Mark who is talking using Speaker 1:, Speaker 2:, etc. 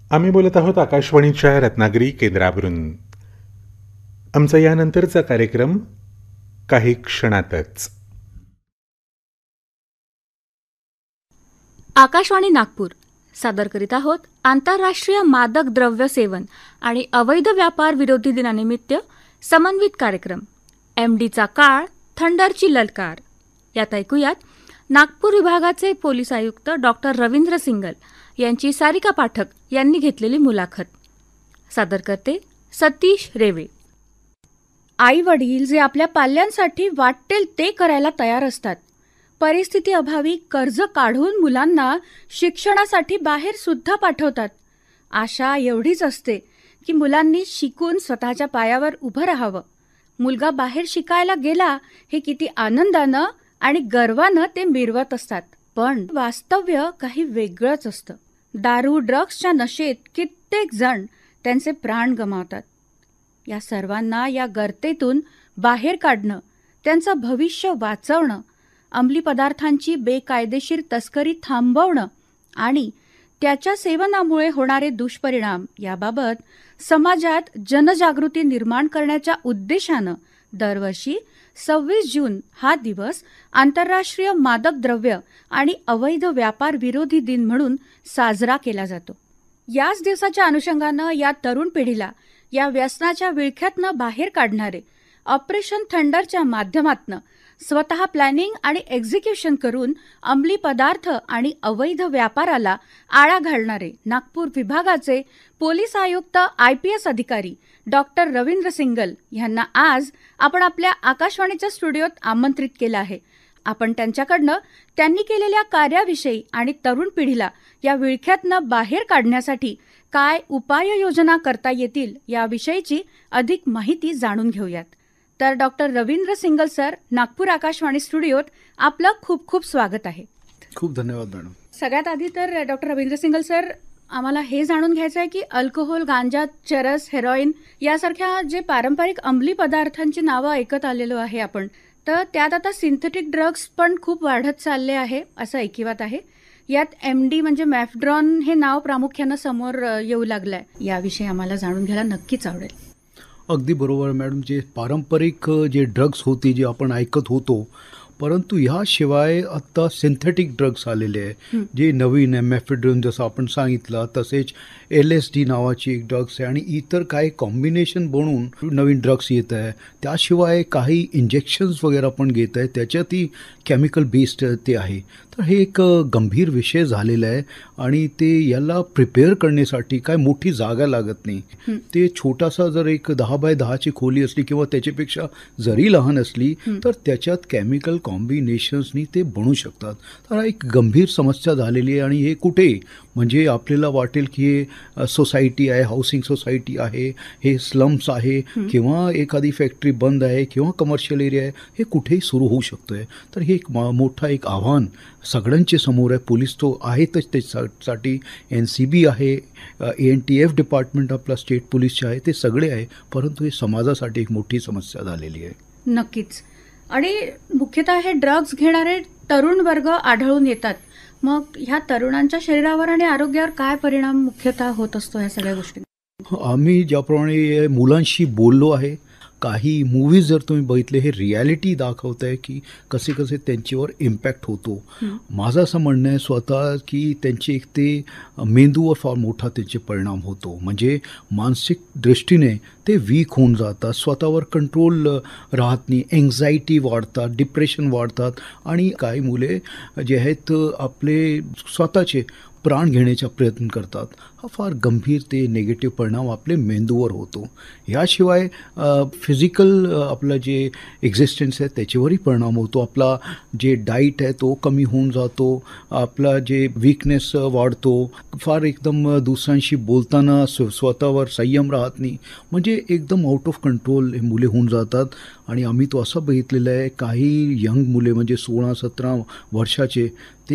Speaker 1: आम्ही बोलत आहोत आकाशवाणीच्या रत्नागिरी केंद्रावरून. आमचा यानंतरचा कार्यक्रम काही क्षणातच.
Speaker 2: आकाशवाणी नागपूर सादर करीत आहोत आंतरराष्ट्रीय मादक द्रव्य सेवन आणि अवैध व्यापार विरोधी दिनानिमित्त समन्वित कार्यक्रम MDचा काळ थंडरची ललकार. यात ऐकूयात नागपूर विभागाचे पोलीस आयुक्त डॉक्टर रवींद्र सिंगल यांची सारिका पाठक यांनी घेतलेली मुलाखत. सादर करते सतीश रेवे. आई वडील जे आपल्या पाल्यांसाठी वाटेल ते करायला तयार असतात. परिस्थिती अभावी कर्ज काढून मुलांना शिक्षणासाठी बाहेर सुद्धा पाठवतात. आशा एवढीच असते की मुलांनी शिकून स्वतःच्या पायावर उभं राहावं. मुलगा बाहेर शिकायला गेला हे किती आनंदानं आणि गर्वानं ते मिरवत असतात. पण वास्तव्य काही वेगळंच असतं. दारू ड्रग्सच्या नशेत कित्येक जण त्यांचे प्राण गमावतात. या सर्वांना या गर्तेतून बाहेर काढणं, त्यांचं भविष्य वाचवणं, अंमली पदार्थांची बेकायदेशीर तस्करी थांबवणं आणि त्याच्या सेवनामुळे होणारे दुष्परिणाम याबाबत समाजात जनजागृती निर्माण करण्याच्या उद्देशानं दरवर्षी 26 जून हा दिवस आंतरराष्ट्रीय मादक द्रव्य आणि अवैध व्यापार विरोधी दिन म्हणून साजरा केला जातो. याच दिवसाच्या अनुषंगानं या तरुण पिढीला या व्यसनाच्या विळख्यातनं बाहेर काढणारे ऑपरेशन थंडरच्या माध्यमातनं स्वतः प्लॅनिंग आणि एक्झिक्युशन करून अंमली पदार्थ आणि अवैध व्यापाराला आळा घालणारे नागपूर विभागाचे पोलीस आयुक्त IPS अधिकारी डॉक्टर रवींद्र सिंगल यांना आज आपण आपल्या आकाशवाणीच्या स्टुडिओत आमंत्रित केलं आहे. आपण त्यांच्याकडनं त्यांनी केलेल्या कार्याविषयी आणि तरुण पिढीला या विळख्यातनं बाहेर काढण्यासाठी काय उपाययोजना करता येतील याविषयीची अधिक माहिती जाणून घेऊयात. तर doctor Ravindra single sir, Nagpur Akashvani स्टुडिओत आपलं खूप खूप स्वागत आहे.
Speaker 3: खूप धन्यवाद मॅडम.
Speaker 2: सगळ्यात आधी तर डॉक्टर रवींद्र सिंगल सर, आम्हाला हे जाणून घ्यायचं आहे की अल्कोहोल, गांजा, चरस, हेरोईन यासारख्या जे पारंपरिक अंमली पदार्थांची नावं ऐकत आलेलो आहे आपण, तर त्यात आता सिंथेटिक ड्रग्स पण खूप वाढत चालले आहे असं ऐकिवात आहे. यात MD म्हणजे मॅफड्रॉन हे नाव प्रामुख्यानं समोर येऊ लागलंय. याविषयी आम्हाला जाणून घ्यायला नक्कीच आवडेल.
Speaker 3: अगदी बरोबर मॅडम. जे पारंपरिक जे ड्रग्स होते जे आपण ऐकत होतो, परंतु ह्याशिवाय आत्ता सिंथेटिक ड्रग्स आलेले आहे जे नवीन आहे. मॅफेड्रोन जसं आपण सांगितलं, तसेच LSD नावाची एक ड्रग्स आहे आणि इतर काही कॉम्बिनेशन बनवून नवीन ड्रग्स येत आहे. त्याशिवाय काही इंजेक्शन्स वगैरे पण घेत आहे, त्याच्यातही केमिकल बेस्ड ते आहे. तर हे एक गंभीर विषय झालेला आहे आणि ते याला प्रिपेअर करण्यासाठी काय मोठी जागा लागत नाही. ते छोटासा जर एक 10 बाय 10ची खोली असली किंवा त्याच्यापेक्षा जरी लहान असली तर त्याच्यात केमिकल कॉम्बिनेशन्सनी ते बनू शकतात. तर एक गंभीर समस्या झालेली आहे. आणि हे कुठे म्हणजे आपल्याला वाटेल की हे सोसायटी आहे, हाऊसिंग सोसायटी आहे, हे स्लम्स आहे किंवा एखादी फॅक्टरी बंद आहे किंवा कमर्शियल एरिया आहे, हे कुठेही सुरू होऊ शकतो आहे. तर हे एक मोठा एक आव्हान सगळ्यांचे समोर आहे. पोलीस तो आहेतच त्याच्यासाठी, NCB आहे, ANTF डिपार्टमेंट आपला स्टेट पोलीसचे आहे, ते सगळे आहे. परंतु हे समाजासाठी एक मोठी समस्या झालेली आहे.
Speaker 2: नक्कीच. आणि मुख्यतः हे ड्रग्ज घेणारे तरुण वर्ग आढळून येतात. मग ह्या तरुणांच्या शरीरावर आणि आरोग्यावर काय परिणाम मुख्यतः होत असतो ह्या सगळ्या गोष्टी?
Speaker 3: आम्ही ज्याप्रमाणे मुलांशी बोललो आहे, काही मूवीज जर तुम्ही बघितले, हे रियालिटी दाखवत आहे की कसे कसे त्यांच्यावर इम्पॅक्ट होतो. माझं असं म्हणणं आहे स्वतः की त्यांचे एक ते मेंदूवर फार मोठा त्यांचे परिणाम होतो. म्हणजे मानसिक दृष्टीने ते वीक होऊन जातात, स्वतःवर कंट्रोल राहत नाही, एन्झायटी वाढतात, डिप्रेशन वाढतात आणि काही मुले जे आहेत आपले स्वतःचे प्राण घेण्याचा प्रयत्न करतात. हा फार गंभीर ते निगेटिव्ह परिणाम आपले मेंदूवर होतो. याशिवाय फिजिकल आपलं जे एक्झिस्टन्स आहे त्याच्यावरही परिणाम होतो. आपला जे डाईट आहे तो कमी होऊन जातो, आपला जे वीकनेस वाढतो, फार एकदम दुसऱ्यांशी बोलताना स्वतःवर संयम राहत नाही, म्हणजे एकदम आउट ऑफ कंट्रोल हे मुले होऊन जातात. आणि आम्ही तो असं बघितलेलं आहे, काही यंग मुले म्हणजे 16-17 वर्षाचे